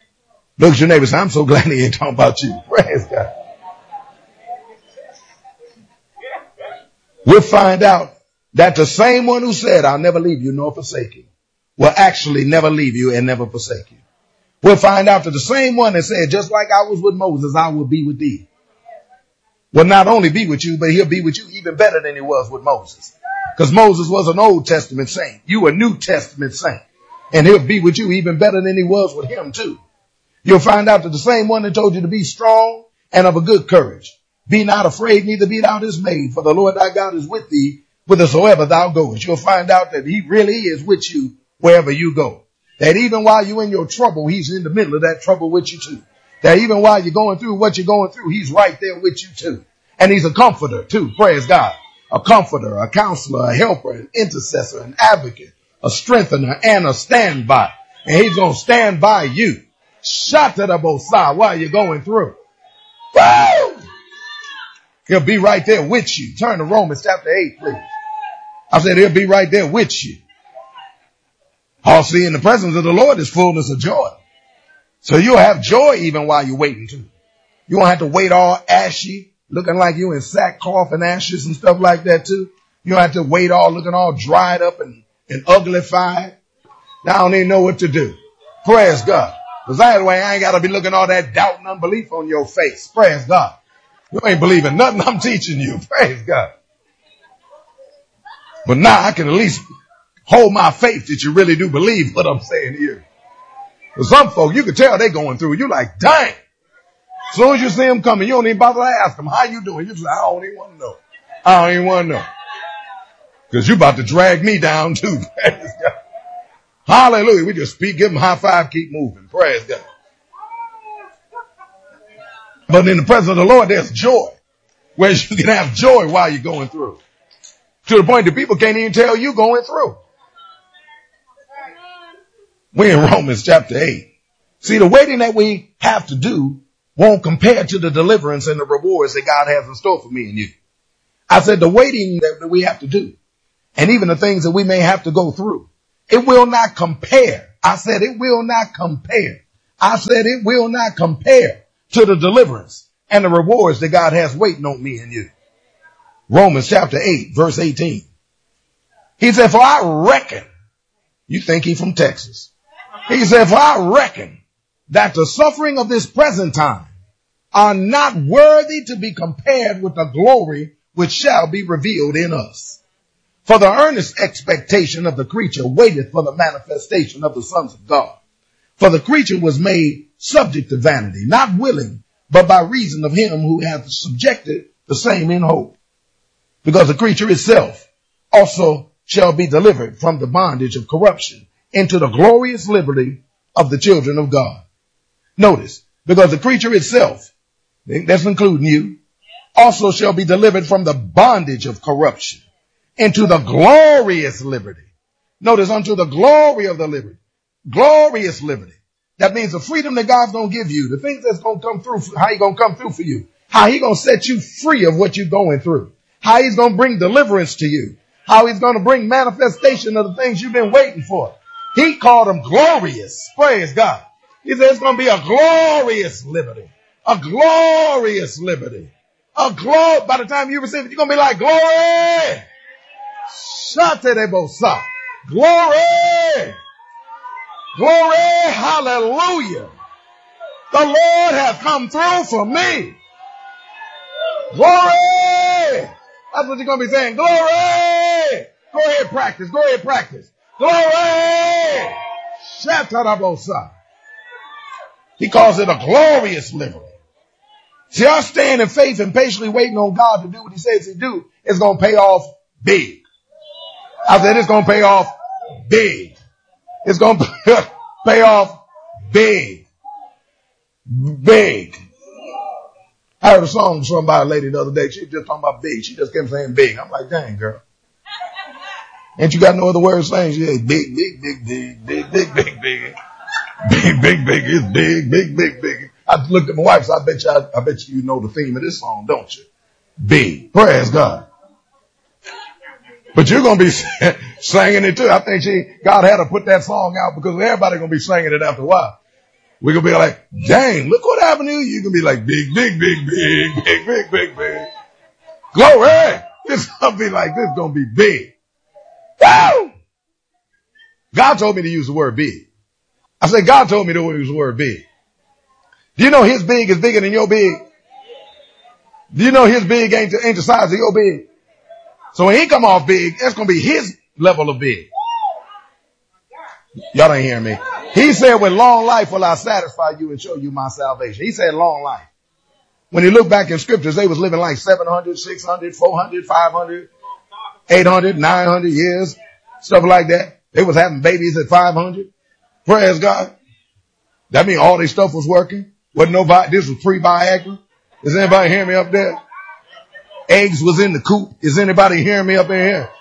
Speaker 15: Look at your neighbor and say, I'm so glad he ain't talking about you. Praise God. We'll find out that the same one who said, I'll never leave you nor forsake you, will actually never leave you and never forsake you. We'll find out that the same one that said, just like I was with Moses, I will be with thee, will not only be with you, but he'll be with you even better than he was with Moses. Because Moses was an Old Testament saint. You a New Testament saint. And he'll be with you even better than he was with him too. You'll find out that the same one that told you to be strong and of a good courage. Be not afraid, neither be thou dismayed, for the Lord thy God is with thee whithersoever thou goest. You'll find out that he really is with you wherever you go. That even while you're in your trouble, he's in the middle of that trouble with you too. That even while you're going through what you're going through, he's right there with you too. And he's a comforter too. Praise God. A comforter, a counselor, a helper, an intercessor, an advocate, a strengthener, and a standby. And he's going to stand by you. Shut to the both sides while you're going through. Woo! He'll be right there with you. Turn to Romans chapter eight, please. I said he'll be right there with you. All see, in the presence of the Lord is fullness of joy. So you'll have joy even while you're waiting too. You won't have to wait all ashy, looking like you in sackcloth and ashes and stuff like that too. You don't have to wait all looking all dried up and, and uglified. Now I don't even know what to do. Praise God. Because that way I ain't got to be looking all that doubt and unbelief on your face. Praise God. You ain't believing nothing I'm teaching you. Praise God. But now I can at least hold my faith that you really do believe what I'm saying here. For some folk, you can tell they're going through. You're like, dang. As soon as you see them coming, you don't even bother to ask them, how you doing? You just like, I don't even want to know. I don't even want to know. Because you're about to drag me down too. Praise God. Hallelujah. We just speak, give them a high five, keep moving. Praise God. But in the presence of the Lord, there's joy. Where you can have joy while you're going through. To the point that people can't even tell you going through. We're in Romans chapter eight. See, the waiting that we have to do won't compare to the deliverance and the rewards that God has in store for me and you. I said the waiting that we have to do and even the things that we may have to go through, it will not compare. I said it will not compare. I said it will not compare to the deliverance and the rewards that God has waiting on me and you. Romans chapter eight, verse eighteen. He said, for I reckon, you think he from Texas. He said, for I reckon that the suffering of this present time are not worthy to be compared with the glory which shall be revealed in us. For the earnest expectation of the creature waiteth for the manifestation of the sons of God. For the creature was made subject to vanity, not willing, but by reason of him who hath subjected the same in hope. Because the creature itself also shall be delivered from the bondage of corruption into the glorious liberty of the children of God. Notice, because the creature itself, that's including you, also shall be delivered from the bondage of corruption into the glorious liberty. Notice, unto the glory of the liberty. Glorious liberty. That means the freedom that God's going to give you, the things that's going to come through, how he going to come through for you, how he going to set you free of what you're going through, how he's going to bring deliverance to you, how he's going to bring manifestation of the things you've been waiting for. He called them glorious. Praise God. He said it's going to be a glorious liberty, a glorious liberty, a glory. By the time you receive it, you're going to be like, glory. Shatedebosa. Glory. Glory. Hallelujah. The Lord has come through for me. Glory. That's what you're going to be saying. Glory. Go ahead, practice. Go ahead, practice. Glory. Shatarabosa. He calls it a glorious liberty. See, our stand in faith and patiently waiting on God to do what he says he do is going to pay off big. I said it's going to pay off big. It's going to pay off big. Big. I heard a song sung by a lady the other day. She was just talking about big. She just kept saying big. I'm like, dang, girl. Ain't you got no other words saying? She said, big, big, big, big, big, big, big, big. Big, big, big, it's big, big, big, big. I looked at my wife, so I bet you, I, I bet you, you know the theme of this song, don't you? Big. Praise God. But you're going to be singing it too. I think she, God had to put that song out because everybody's going to be singing it after a while. We're going to be like, dang, look what happened to you. You're going to be like, big, big, big, big, big, big, big, big. Glory. It's going to be like, this is going to be big. Woo! God told me to use the word big. I said, God told me to use the word big. Do you know his big is bigger than your big? Do you know his big ain't the, ain't the size of your big? So when he come off big, that's going to be his level of big. Y'all ain't hearing me. He said, with long life will I satisfy you and show you my salvation. He said long life. When you look back in scriptures, they was living like seven hundred, six hundred, four hundred, five hundred, eight hundred, nine hundred years, stuff like that. They was having babies at five hundred. Praise God. That means all this stuff was working. Wasn't nobody, this was free Viagra. Is anybody hearing me up there? Eggs was in the coop. Is anybody hearing me up in here?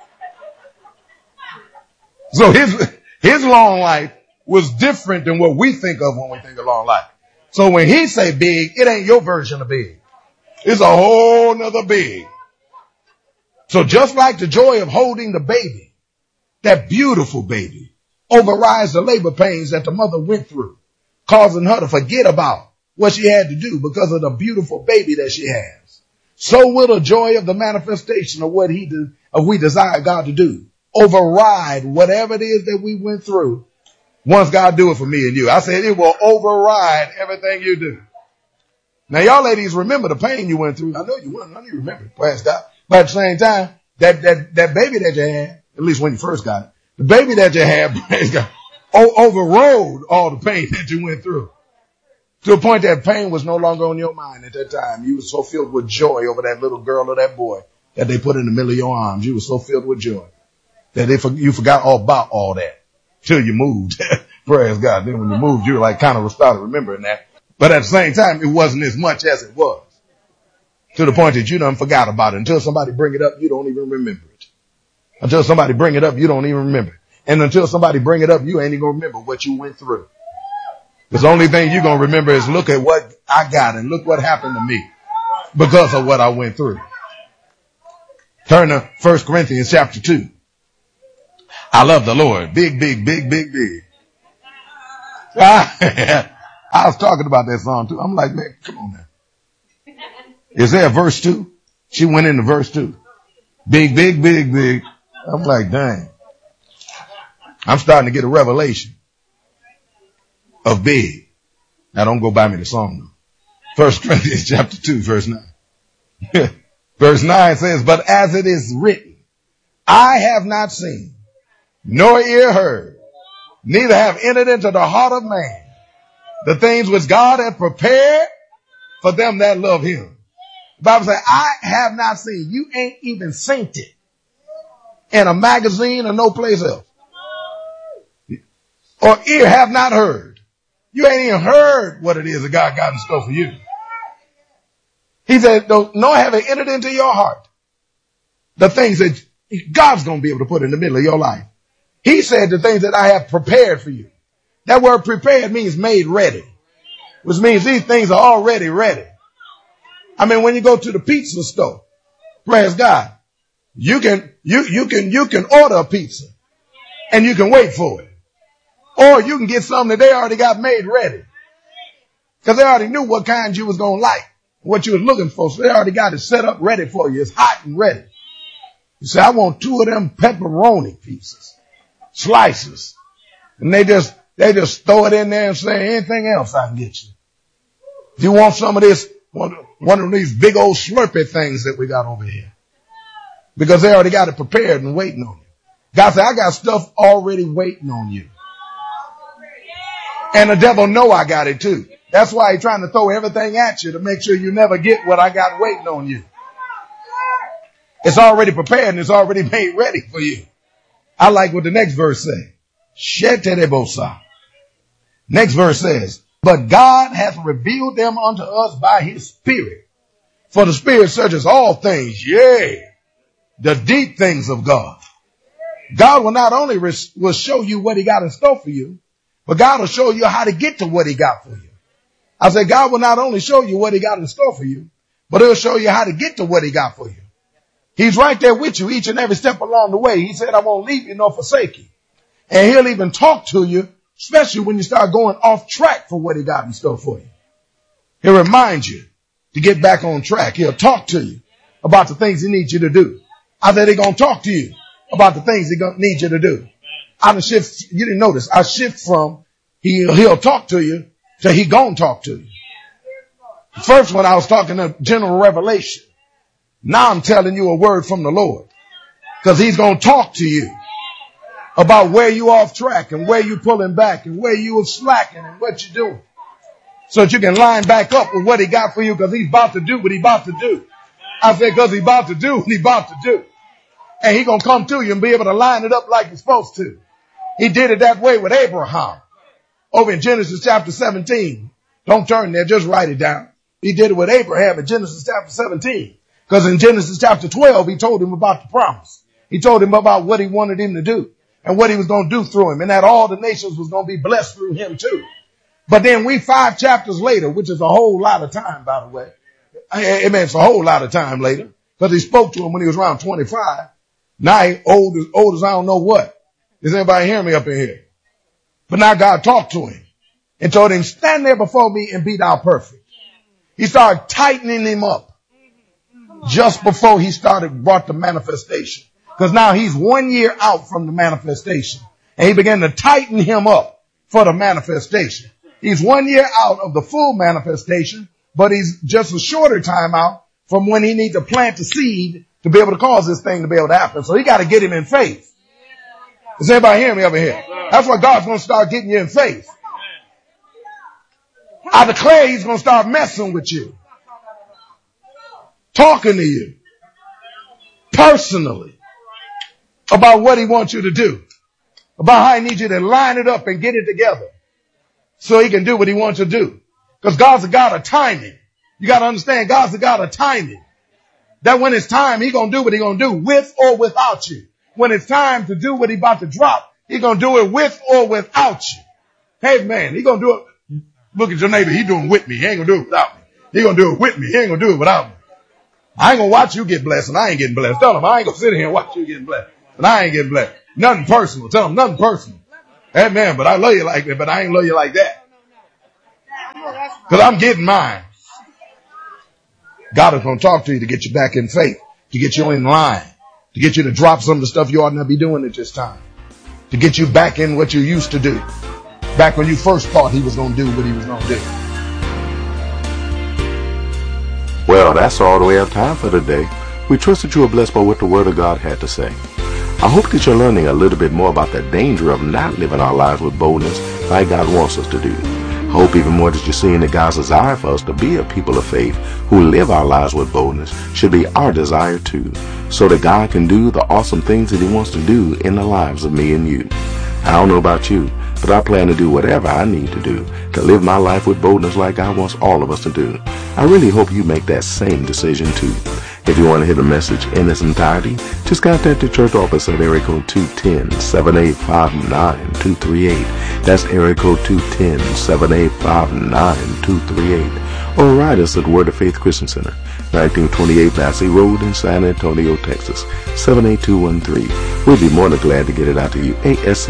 Speaker 15: So his, his long life was different than what we think of when we think of long life. So when he say big, it ain't your version of big. It's a whole nother big. So just like the joy of holding the baby, that beautiful baby, overrides the labor pains that the mother went through, causing her to forget about what she had to do because of the beautiful baby that she has. So will the joy of the manifestation of what he did, of we desire God to do, override whatever it is that we went through once God do it for me and you. I said it will override everything you do. Now y'all ladies remember the pain you went through. I know you wouldn't. I know you remember it. Praise God. But at the same time, that, that, that baby that you had, at least when you first got it, the baby that you had, praise God, o- overrode all the pain that you went through. To a point that pain was no longer on your mind at that time. You were so filled with joy over that little girl or that boy that they put in the middle of your arms. You were so filled with joy that they for, you forgot all about all that till you moved. Praise God. Then when you moved, you were like kind of started remembering that. But at the same time, it wasn't as much as it was. To the point that you done forgot about it. Until somebody bring it up, you don't even remember it. Until somebody bring it up, you don't even remember it. And until somebody bring it up, you ain't even gonna remember what you went through. The only thing you're going to remember is look at what I got and look what happened to me because of what I went through. Turn to First Corinthians chapter two. I love the Lord. Big, big, big, big, big. I, I was talking about that song too. I'm like, man, come on now. Is there a verse two? She went into verse two. Big, big, big, big. I'm like, dang. I'm starting to get a revelation of big. Now don't go buy me the song though. First Corinthians chapter two, verse nine. Verse nine says, but as it is written, I have not seen, nor ear heard, neither have entered into the heart of man the things which God hath prepared for them that love him. The Bible says, I have not seen. You ain't even seen it in a magazine or no place else. Or ear have not heard. You ain't even heard what it is that God got in store for you. He said, nor have it entered into your heart the things that God's going to be able to put in the middle of your life. He said the things that I have prepared for you. That word prepared means made ready, which means these things are already ready. I mean, when you go to the pizza store, praise God, you can, you, you can, you can order a pizza and you can wait for it. Or you can get something that they already got made ready. Because they already knew what kind you was going to like, what you was looking for. So they already got it set up ready for you. It's hot and ready. You say, I want two of them pepperoni pieces, slices. And they just, they just throw it in there and say, anything else I can get you. If you want some of this, one, one of these big old Slurpee things that we got over here. Because they already got it prepared and waiting on you. God said, I got stuff already waiting on you. And the devil know I got it too. That's why he's trying to throw everything at you to make sure you never get what I got waiting on you. It's already prepared and it's already made ready for you. I like what the next verse says. Sheterebosa. Next verse says, but God hath revealed them unto us by his Spirit. For the Spirit searches all things, yea, the deep things of God. God will not only res- will show you what he got in store for you, but God will show you how to get to what he got for you. I said, God will not only show you what he got in store for you, but he'll show you how to get to what he got for you. He's right there with you each and every step along the way. He said, I won't leave you nor forsake you. And he'll even talk to you, especially when you start going off track for what he got in store for you. He'll remind you to get back on track. He'll talk to you about the things he needs you to do. I said, he's going to talk to you about the things he going to need you to do. I shift, you didn't notice, I shift from he'll, he'll talk to you to he gonna talk to you. First one I was talking to general revelation. Now I'm telling you a word from the Lord. Because he's gonna talk to you about where you off track and where you pulling back and where you are slacking and what you're doing. So that you can line back up with what he got for you because he's about to do what he about to do. I said because he's about to do what he about to do. And he's gonna come to you and be able to line it up like he's supposed to. He did it that way with Abraham. Over in Genesis chapter seventeen. Don't turn there, just write it down. He did it with Abraham in Genesis chapter seventeen. Because in Genesis chapter twelve, he told him about the promise. He told him about what he wanted him to do and what he was going to do through him and that all the nations was going to be blessed through him too. But then we five chapters later, which is a whole lot of time, by the way. I mean, it's a whole lot of time later because he spoke to him when he was around twenty-five. Now he old as old as I don't know what. Does anybody hear me up in here? But now God talked to him and told him, stand there before me and be thou perfect. He started tightening him up just before he started, brought the manifestation. Because now he's one year out from the manifestation. And he began to tighten him up for the manifestation. He's one year out of the full manifestation, but he's just a shorter time out from when he needs to plant the seed to be able to cause this thing to be able to happen. So he got to get him in faith. Does anybody hear me over here? That's why God's going to start getting you in faith. I declare he's going to start messing with you. Talking to you. Personally. About what he wants you to do. About how he needs you to line it up and get it together. So he can do what he wants to do. Because God's a God of timing. You got to understand God's a God of timing. That when it's time, he's going to do what he's going to do with or without you. When it's time to do what he's about to drop, he's going to do it with or without you. Hey, man, he's going to do it. Look at your neighbor. He's doing it with me. He ain't going to do it without me. He's going to do it with me. He ain't going to do it without me. I ain't gonna watch you get blessed and I ain't getting blessed. Tell them I ain't gonna sit here and watch you getting blessed and I ain't getting blessed. Nothing personal. Tell them nothing personal. Amen. But I love you like that, but I ain't love you like that. Because I'm getting mine. God is going to talk to you to get you back in faith, to get you in line, to get you to drop some of the stuff you ought not be doing at this time, to get you back in what you used to do, back when you first thought he was going to do what he was going to do.
Speaker 14: Well, that's all the way have time for today. We trust that you are blessed by what the Word of God had to say. I hope that you're learning a little bit more about the danger of not living our lives with boldness like God wants us to do. I hope even more that you're seeing that God's desire for us to be a people of faith who live our lives with boldness should be our desire too, so that God can do the awesome things that he wants to do in the lives of me and you. I don't know about you, but I plan to do whatever I need to do to live my life with boldness like God wants all of us to do. I really hope you make that same decision too. If you want to hear the message in its entirety, just contact the church office at area code two one zero, seven eight five nine, two three eight. That's area code two one zero, seven eight five nine, two three eight. Or write us at Word of Faith Christian Center, nineteen twenty-eight Massey Road in San Antonio, Texas, seven eight two one three. We'll be more than glad to get it out to you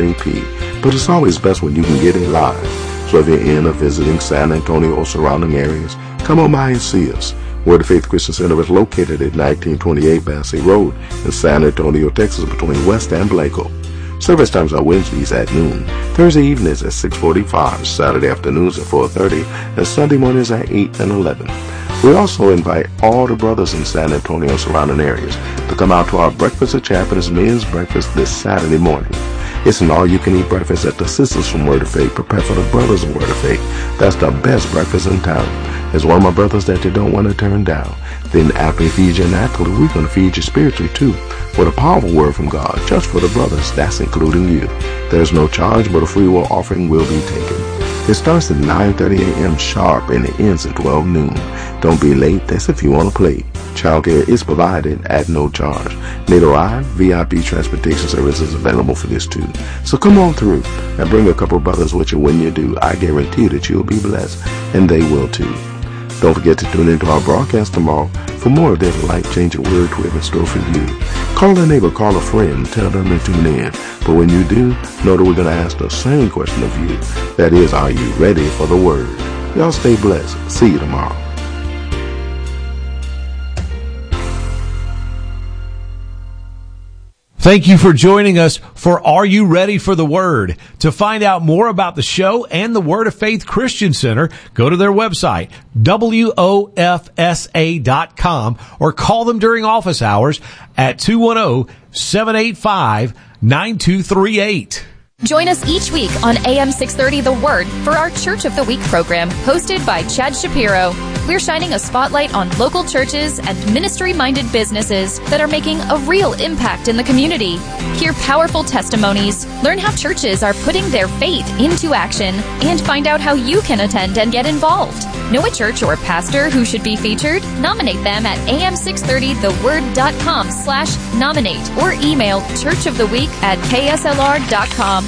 Speaker 14: ASAP. But it's always best when you can get it live. So if you're in or visiting San Antonio or surrounding areas, come on by and see us. Word of Faith Christian Center is located at nineteen twenty-eight Massey Road in San Antonio, Texas, between West and Blanco. Service times are Wednesdays at noon, Thursday evenings at six forty-five, Saturday afternoons at four thirty, and Sunday mornings at eight and eleven. We also invite all the brothers in San Antonio and surrounding areas to come out to our Breakfast of Champions men's breakfast this Saturday morning. It's an all-you-can-eat breakfast that the sisters from Word of Faith prepare for the brothers of Word of Faith. That's the best breakfast in town. There's one of my brothers that you don't want to turn down. Then after we feed you naturally, we're going to feed you spiritually too, with a powerful word from God, just for the brothers, that's including you. There's no charge, but a free will offering will be taken. It starts at nine thirty a.m. sharp and it ends at twelve noon. Don't be late, that's if you want to play. Childcare is provided at no charge. Need a ride? V I P transportation service is available for this too. So come on through and bring a couple of brothers with you when you do. I guarantee that you'll be blessed, and they will too. Don't forget to tune into our broadcast tomorrow for more of that life-changing word we have in store for you. Call a neighbor, call a friend, tell them to tune in. But when you do, know that we're going to ask the same question of you. That is, are you ready for the word? Y'all stay blessed. See you tomorrow.
Speaker 4: Thank you for joining us for Are You Ready for the Word? To find out more about the show and the Word of Faith Christian Center, go to their website, W O F S A dot com, or call them during office hours at two one zero, seven eight five, nine two three eight.
Speaker 16: Join us each week on A M six thirty The Word for our Church of the Week program, hosted by Chad Shapiro. We're shining a spotlight on local churches and ministry-minded businesses that are making a real impact in the community. Hear powerful testimonies, learn how churches are putting their faith into action, and find out how you can attend and get involved. Know a church or pastor who should be featured? Nominate them at A M six thirty the word dot com slash nominate or email churchoftheweek at K S L R dot com.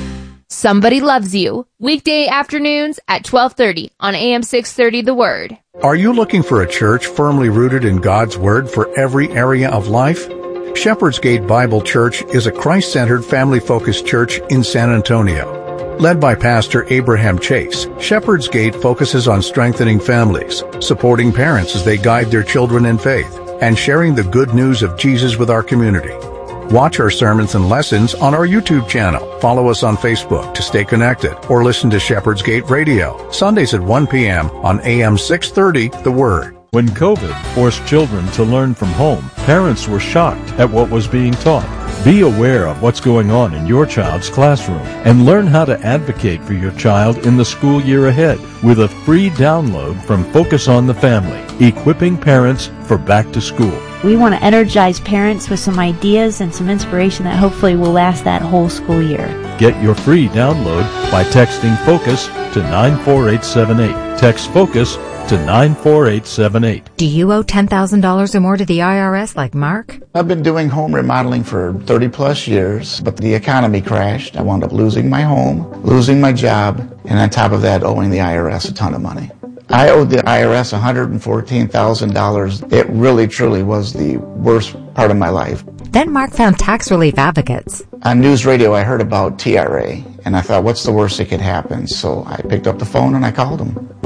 Speaker 12: Somebody Loves You, weekday afternoons at twelve thirty on A M six thirty The Word.
Speaker 17: Are you looking for a church firmly rooted in God's Word for every area of life? Shepherd's Gate Bible Church is a Christ-centered, family-focused church in San Antonio. Led by Pastor Abraham Chase, Shepherd's Gate focuses on strengthening families, supporting parents as they guide their children in faith, and sharing the good news of Jesus with our community. Watch our sermons and lessons on our YouTube channel. Follow us on Facebook to stay connected, or listen to Shepherd's Gate Radio, Sundays at one p.m. on A M six thirty The Word.
Speaker 6: When COVID forced children to learn from home, parents were shocked at what was being taught. Be aware of what's going on in your child's classroom and learn how to advocate for your child in the school year ahead with a free download from Focus on the Family, equipping parents for back to school.
Speaker 18: We want to energize parents with some ideas and some inspiration that hopefully will last that whole school year.
Speaker 6: Get your free download by texting FOCUS to nine four eight seven eight. Text FOCUS to nine four eight seven eight.
Speaker 7: Do you owe ten thousand dollars or more to the I R S like Mark?
Speaker 19: I've been doing home remodeling for thirty plus years, but the economy crashed. I wound up losing my home, losing my job, and on top of that, owing the I R S a ton of money. I owed the I R S one hundred fourteen thousand dollars. It really, truly was the worst part of my life.
Speaker 7: Then Mark found Tax Relief Advocates.
Speaker 19: On news radio, I heard about T R A, and I thought, what's the worst that could happen? So I picked up the phone and I called them.